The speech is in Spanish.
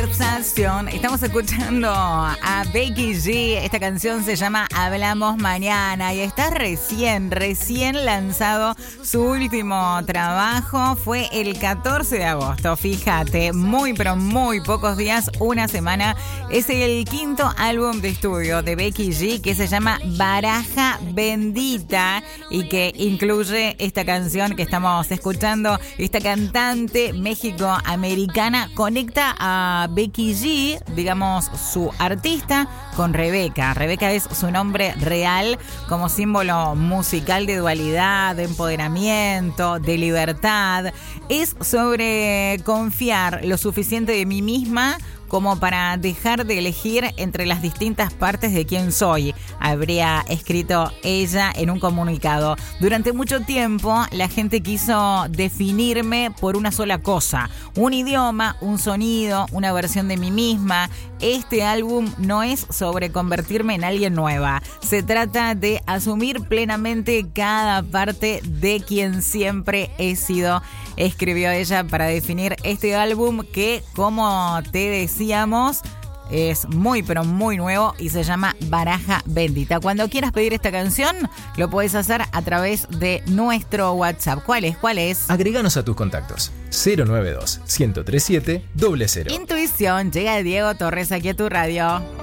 Estamos escuchando a Becky G. Esta canción se llama Hablamos Mañana y está recién lanzado su último trabajo. Fue el 14 de agosto, fíjate, muy pocos días, una semana. Es el quinto álbum de estudio de Becky G que se llama Baraja Bendita y que incluye esta canción que estamos escuchando. Esta cantante mexicoamericana conecta a Becky G, digamos su artista, con Rebeca. Rebeca es su nombre real como símbolo musical de dualidad, de empoderamiento, de libertad. Es sobre confiar lo suficiente de mí misma como para dejar de elegir entre las distintas partes de quién soy, habría escrito ella en un comunicado. Durante mucho tiempo la gente quiso definirme por una sola cosa, un idioma, un sonido, una versión de mí misma. Este álbum no es sobre convertirme en alguien nueva, se trata de asumir plenamente cada parte de quien siempre he sido, escribió ella para definir este álbum que, como te decíamos, es muy nuevo y se llama Baraja Bendita. Cuando quieras pedir esta canción, lo puedes hacer a través de nuestro WhatsApp. ¿Cuál es? Agréganos a tus contactos. 092-1037-00. Intuición, llega Diego Torres aquí a tu radio.